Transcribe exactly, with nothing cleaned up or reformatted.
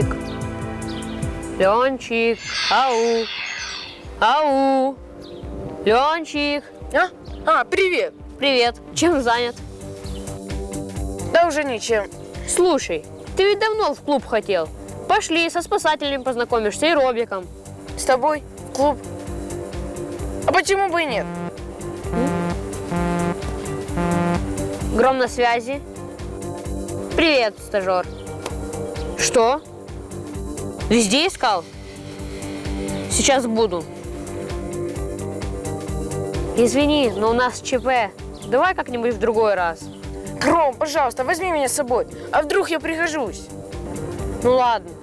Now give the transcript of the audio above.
Ленчик. Ленчик. Ау. Ау. Ленчик. А? А, привет. Привет. Чем занят? Да уже ничем. Слушай, ты ведь давно в клуб хотел. Пошли, со спасателями познакомишься и Робиком. С тобой? В клуб? А почему бы и нет? Гром на связи. Привет, стажер. Что? Везде искал? Сейчас буду. Извини, но у нас ЧП. Давай как-нибудь в другой раз. Гром, пожалуйста, возьми меня с собой. А вдруг я пригожусь? Ну ладно.